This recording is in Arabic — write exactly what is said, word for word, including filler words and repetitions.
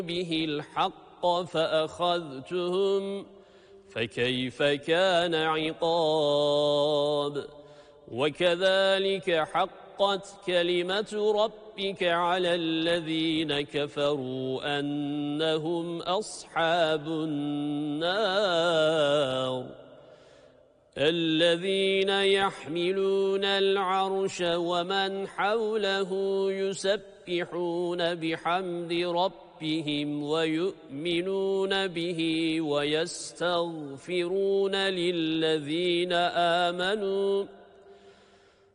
به الحق فأخذتهم فكيف كان عقاب وكذلك حقت كلمة ربك على الذين كفروا أنهم أصحاب النار الذين يحملون العرش ومن حوله يسبحون بحمد ربهم ويؤمنون به ويستغفرون للذين آمنوا